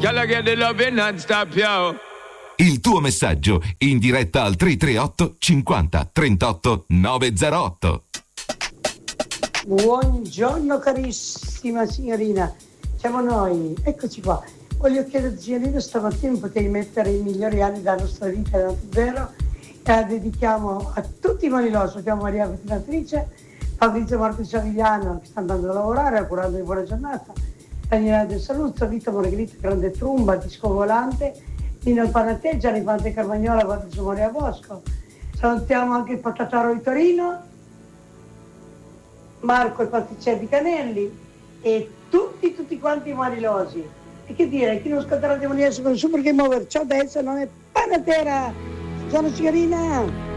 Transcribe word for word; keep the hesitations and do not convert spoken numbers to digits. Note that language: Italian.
Tell her get the loving non-stop, yo. Il tuo messaggio in diretta al tre tre otto cinquanta trentotto novecentotto. Buongiorno carissima signorina, siamo noi, eccoci qua. Voglio chiedere signorina, stamattina potevi mettere i migliori anni della nostra vita, davvero, e la dedichiamo a tutti i manilosi. Abbiamo Maria Pettinatrice, Fabrizio Marco Savigliano che sta andando a lavorare, augurando di buona giornata, Daniela Del Saluzzo, Vito Margherita Grande Trumba, Disco Volante, Nino Panatè, Gianni Pante Carmagnola, Patrizio Moria Bosco. Salutiamo anche il Patataro di Torino, Marco il Pasticcere di Canelli e tutti, tutti quanti i marilosi. E che dire, chi non ascolterà demonia con il Super Game Over, ciao adesso non è Panatera, sono signorina.